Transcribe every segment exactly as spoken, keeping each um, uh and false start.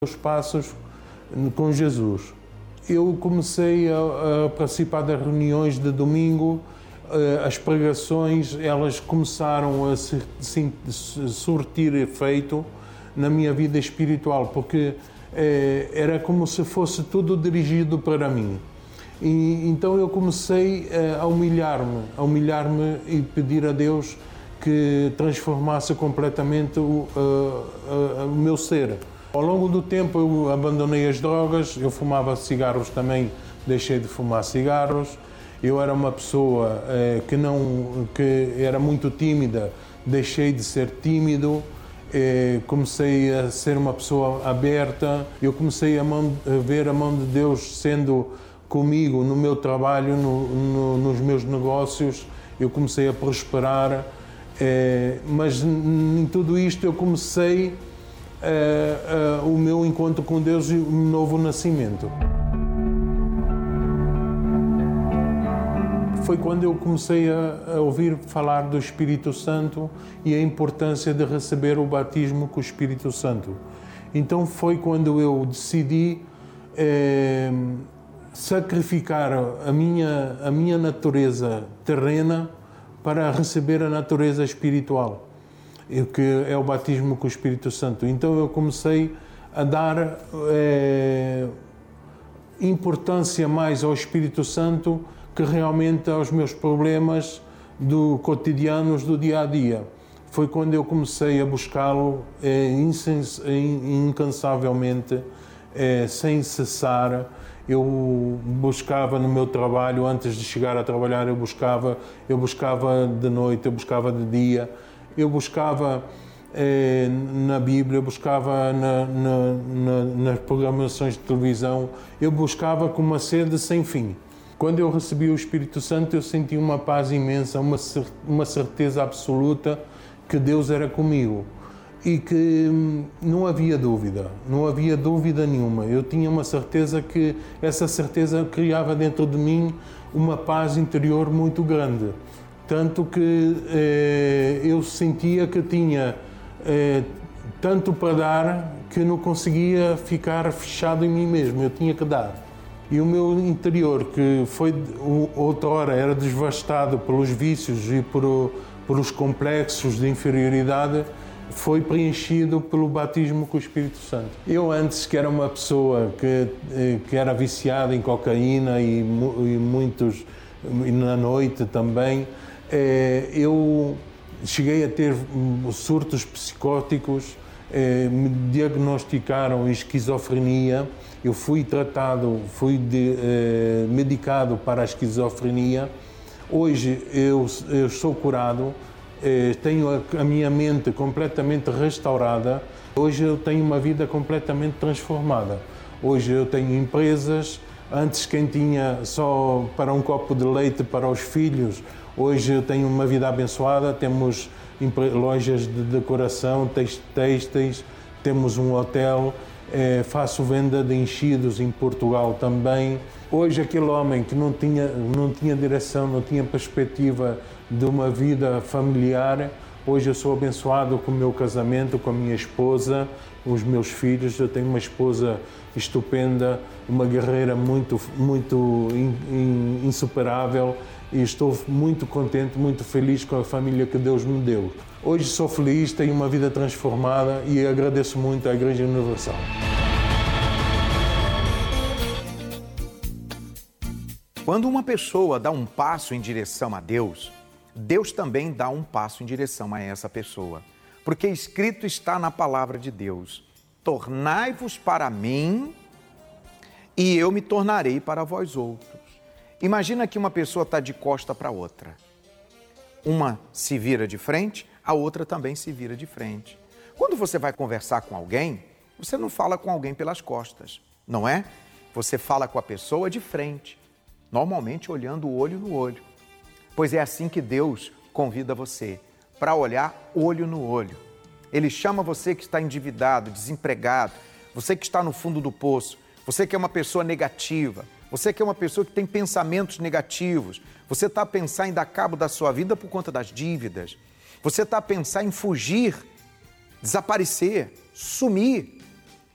os passos com Jesus. Eu comecei a, a participar das reuniões de domingo, as pregações, elas começaram a se, se, surtir efeito na minha vida espiritual, porque eh, era como se fosse tudo dirigido para mim. E então eu comecei eh, a humilhar-me, a humilhar-me e pedir a Deus que transformasse completamente o, uh, uh, o meu ser. Ao longo do tempo eu abandonei as drogas, eu fumava cigarros também, deixei de fumar cigarros. Eu era uma pessoa eh, que, não, que era muito tímida, deixei de ser tímido, eh, comecei a ser uma pessoa aberta. Eu comecei a, mão, a ver a mão de Deus sendo comigo no meu trabalho, no, no, nos meus negócios. Eu comecei a prosperar. É, mas em tudo isto eu comecei é, é, o meu encontro com Deus e um novo nascimento. Foi quando eu comecei a, a ouvir falar do Espírito Santo e a importância de receber o batismo com o Espírito Santo. Então foi quando eu decidi é, sacrificar a minha, a minha natureza terrena para receber a natureza espiritual, que é o batismo com o Espírito Santo. Então eu comecei a dar é, importância mais ao Espírito Santo que realmente aos meus problemas do cotidianos do dia a dia. Foi quando eu comecei a buscá-lo é, incansavelmente, é, sem cessar. Eu buscava no meu trabalho, antes de chegar a trabalhar, eu buscava, eu buscava de noite, eu buscava de dia, eu buscava eh, na Bíblia, eu buscava na, na, na, nas programações de televisão, eu buscava com uma sede sem fim. Quando eu recebi o Espírito Santo, eu senti uma paz imensa, uma, uma certeza absoluta que Deus era comigo. E que não havia dúvida, não havia dúvida nenhuma. Eu tinha uma certeza que essa certeza criava dentro de mim uma paz interior muito grande. Tanto que eh, eu sentia que tinha eh, tanto para dar que não conseguia ficar fechado em mim mesmo, eu tinha que dar. E o meu interior, que foi outrora era devastado pelos vícios e por, pelos complexos de inferioridade, foi preenchido pelo batismo com o Espírito Santo. Eu antes, que era uma pessoa que, que era viciada em cocaína e, e muitos, e na noite também, eu cheguei a ter surtos psicóticos, me diagnosticaram esquizofrenia, eu fui tratado, fui de, medicado para a esquizofrenia. Hoje eu, eu sou curado, tenho a minha mente completamente restaurada. Hoje eu tenho uma vida completamente transformada. Hoje eu tenho empresas. Antes quem tinha só para um copo de leite para os filhos, hoje eu tenho uma vida abençoada. Temos lojas de decoração, têxteis, temos um hotel, faço venda de enchidos em Portugal também. Hoje aquele homem que não tinha, não tinha direção, não tinha perspectiva de uma vida familiar, hoje eu sou abençoado com o meu casamento, com a minha esposa, os meus filhos. Eu tenho uma esposa estupenda, uma guerreira muito, muito insuperável, e estou muito contente, muito feliz com a família que Deus me deu. Hoje sou feliz, tenho uma vida transformada e agradeço muito à Igreja Universal. Quando uma pessoa dá um passo em direção a Deus, Deus também dá um passo em direção a essa pessoa. Porque escrito está na palavra de Deus: tornai-vos para mim e eu me tornarei para vós outros. Imagina que uma pessoa está de costa para outra. Uma se vira de frente, a outra também se vira de frente. Quando você vai conversar com alguém, você não fala com alguém pelas costas, não é? Você fala com a pessoa de frente, normalmente olhando o olho no olho. Pois é assim que Deus convida você, para olhar olho no olho. Ele chama você que está endividado, desempregado, você que está no fundo do poço, você que é uma pessoa negativa, você que é uma pessoa que tem pensamentos negativos, você está a pensar em dar cabo da sua vida por conta das dívidas, você está a pensar em fugir, desaparecer, sumir.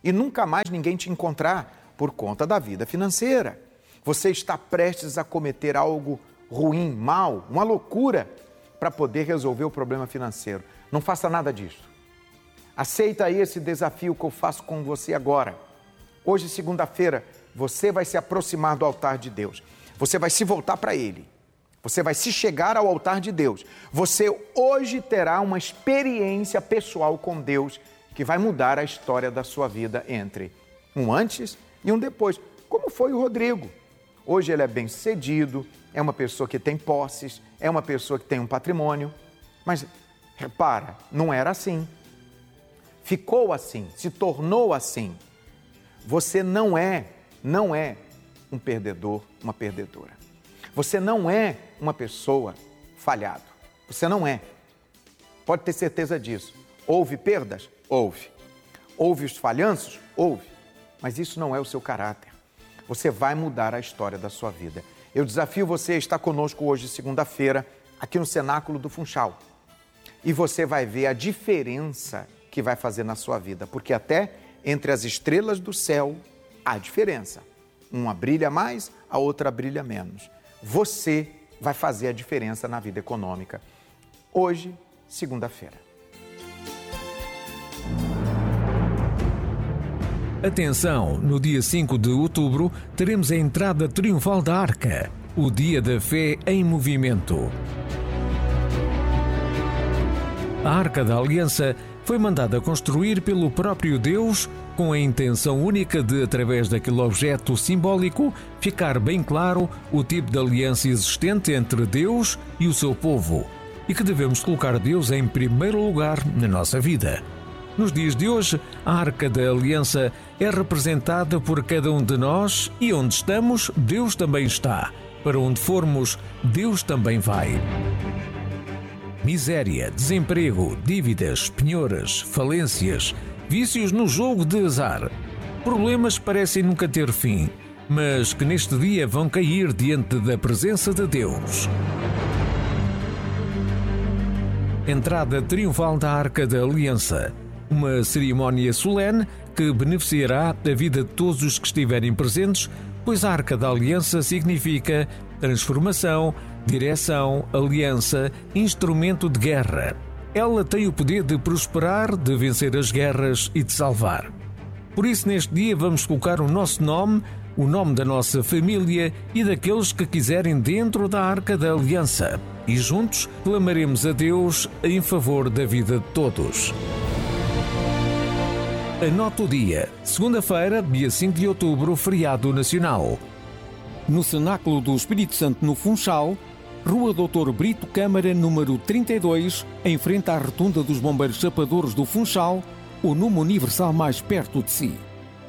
e nunca mais ninguém te encontrar por conta da vida financeira. Você está prestes a cometer algo ruim, mal, uma loucura para poder resolver o problema financeiro. Não faça nada disso. Aceita aí esse desafio que eu faço com você agora. Hoje, segunda-feira, você vai se aproximar do altar de Deus. Você vai se voltar para Ele. Você vai se chegar ao altar de Deus. Você hoje terá uma experiência pessoal com Deus que vai mudar a história da sua vida entre um antes e um depois. Como foi o Rodrigo? Hoje ele é bem-sucedido, é uma pessoa que tem posses, é uma pessoa que tem um patrimônio. Mas, repara, não era assim. Ficou assim, se tornou assim. Você não é, não é um perdedor, uma perdedora. Você não é uma pessoa falhada. Você não é. Pode ter certeza disso. Houve perdas? Houve. Houve os falhanços? Houve. Mas isso não é o seu caráter. Você vai mudar a história da sua vida. Eu desafio você a estar conosco hoje, segunda-feira, aqui no Cenáculo do Funchal. E você vai ver a diferença que vai fazer na sua vida. Porque até entre as estrelas do céu há diferença. Uma brilha mais, a outra brilha menos. Você vai fazer a diferença na vida econômica. Hoje, segunda-feira. Atenção, no dia cinco de outubro teremos a entrada triunfal da Arca, o dia da fé em movimento. A Arca da Aliança foi mandada construir pelo próprio Deus com a intenção única de, através daquele objeto simbólico, ficar bem claro o tipo de aliança existente entre Deus e o seu povo e que devemos colocar Deus em primeiro lugar na nossa vida. Nos dias de hoje, a Arca da Aliança é representada por cada um de nós e onde estamos, Deus também está. Para onde formos, Deus também vai. Miséria, desemprego, dívidas, penhoras, falências, vícios no jogo de azar. Problemas parecem nunca ter fim, mas que neste dia vão cair diante da presença de Deus. Entrada triunfal da Arca da Aliança. Uma cerimónia solene que beneficiará a vida de todos os que estiverem presentes, pois a Arca da Aliança significa transformação, direção, aliança, instrumento de guerra. Ela tem o poder de prosperar, de vencer as guerras e de salvar. Por isso, neste dia, vamos colocar o nosso nome, o nome da nossa família e daqueles que quiserem dentro da Arca da Aliança. E juntos clamaremos a Deus em favor da vida de todos. Anote o dia, segunda-feira, dia cinco de outubro, feriado nacional. No Cenáculo do Espírito Santo, no Funchal, Rua doutor Brito Câmara, número trinta e dois, em frente à Rotunda dos Bombeiros Chapadores do Funchal, o número universal mais perto de si.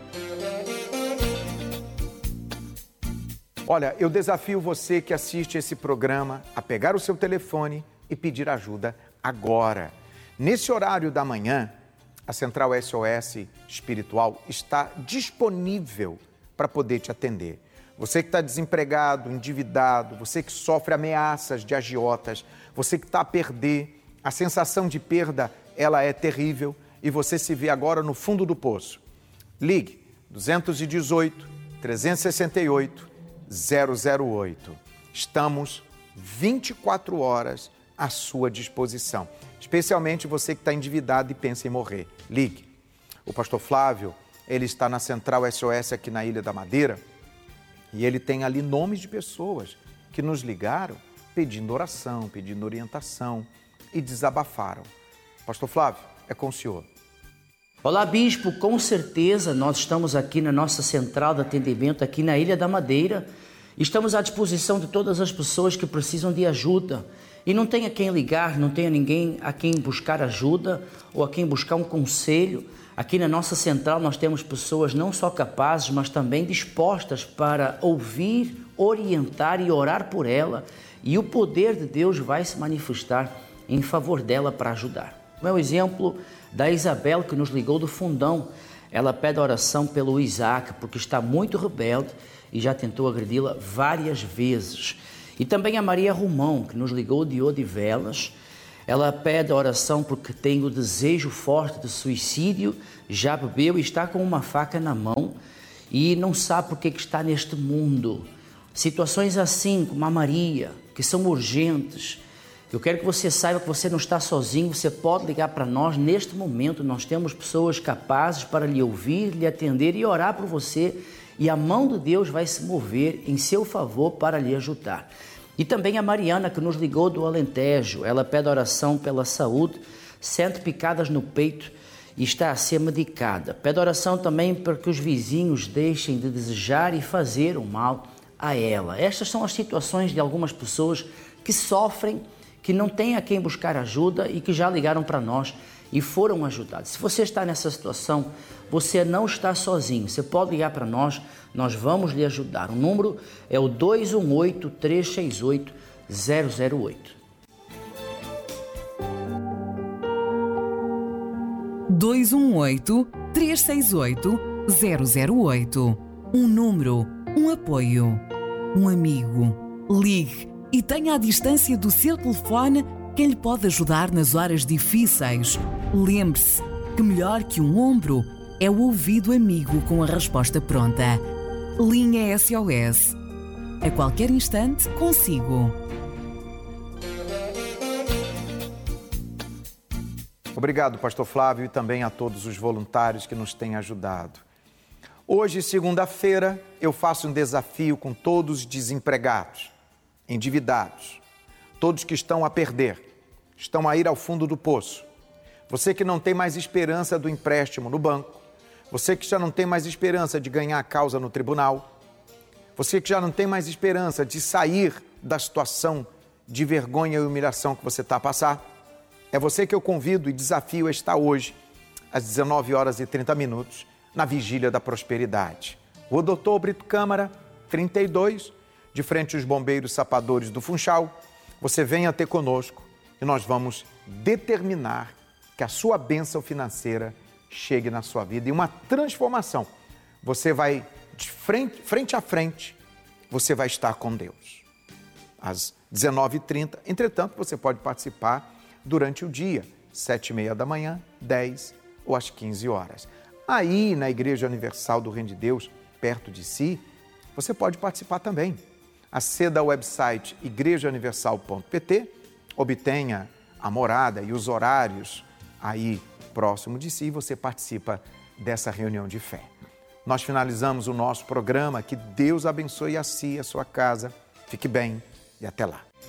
Olha, eu desafio você que assiste esse programa a pegar o seu telefone e pedir ajuda agora. Nesse horário da manhã, a Central S O S Espiritual está disponível para poder te atender. Você que está desempregado, endividado, você que sofre ameaças de agiotas, você que está a perder, a sensação de perda, ela é terrível e você se vê agora no fundo do poço. Ligue dois um oito, três seis oito, zero zero oito. Estamos vinte e quatro horas à sua disposição. Especialmente você que está endividado e pensa em morrer. Ligue. O pastor Flávio, ele está na Central S O S aqui na Ilha da Madeira e ele tem ali nomes de pessoas que nos ligaram pedindo oração, pedindo orientação e desabafaram. Pastor Flávio, é com o senhor. Olá, bispo, com certeza nós estamos aqui na nossa central de atendimento aqui na Ilha da Madeira. Estamos à disposição de todas as pessoas que precisam de ajuda. E não tem a quem ligar, não tem a ninguém a quem buscar ajuda ou a quem buscar um conselho. Aqui na nossa central nós temos pessoas não só capazes, mas também dispostas para ouvir, orientar e orar por ela. E o poder de Deus vai se manifestar em favor dela para ajudar. É o exemplo da Isabel que nos ligou do Fundão. Ela pede oração pelo Isaac porque está muito rebelde e já tentou agredi-la várias vezes. E também a Maria Romão, que nos ligou de Odivelas. Ela pede oração porque tem o desejo forte de suicídio, já bebeu e está com uma faca na mão e não sabe por que está neste mundo. Situações assim, como a Maria, que são urgentes. Eu quero que você saiba que você não está sozinho, você pode ligar para nós neste momento. Nós temos pessoas capazes para lhe ouvir, lhe atender e orar por você. E a mão de Deus vai se mover em seu favor para lhe ajudar. E também a Mariana, que nos ligou do Alentejo. Ela pede oração pela saúde, sente picadas no peito e está a ser medicada. Pede oração também para que os vizinhos deixem de desejar e fazer o mal a ela. Estas são as situações de algumas pessoas que sofrem, que não têm a quem buscar ajuda e que já ligaram para nós e foram ajudados. Se você está nessa situação, você não está sozinho. Você pode ligar para nós, nós vamos lhe ajudar. O número é o dois um oito, três seis oito, zero zero oito. dois um oito, três seis oito, zero zero oito. Um número, um apoio, um amigo. Ligue e tenha à distância do seu telefone quem lhe pode ajudar nas horas difíceis. Lembre-se que melhor que um ombro é o ouvido amigo com a resposta pronta. Linha S O S. A qualquer instante, consigo. Obrigado, pastor Flávio, e também a todos os voluntários que nos têm ajudado. Hoje, segunda-feira, eu faço um desafio com todos os desempregados, endividados, todos que estão a perder, estão a ir ao fundo do poço. Você que não tem mais esperança do empréstimo no banco, você que já não tem mais esperança de ganhar a causa no tribunal, você que já não tem mais esperança de sair da situação de vergonha e humilhação que você está a passar, é você que eu convido e desafio a estar hoje, às dezenove horas e trinta minutos, na Vigília da Prosperidade. Rua Doutor Brito Câmara, trinta e dois, de frente aos bombeiros sapadores do Funchal. Você venha ter conosco e nós vamos determinar que a sua bênção financeira chegue na sua vida e uma transformação. Você vai de frente, frente a frente, você vai estar com Deus. Às dezenove e trinta, entretanto, você pode participar durante o dia, sete e meia da manhã, dez ou às quinze horas. Aí, na Igreja Universal do Reino de Deus, perto de si, você pode participar também. Aceda ao website igreja universal ponto p t, obtenha a morada e os horários aí próximo de si e você participa dessa reunião de fé. Nós finalizamos o nosso programa. Que Deus abençoe a si e a sua casa. Fique bem e até lá.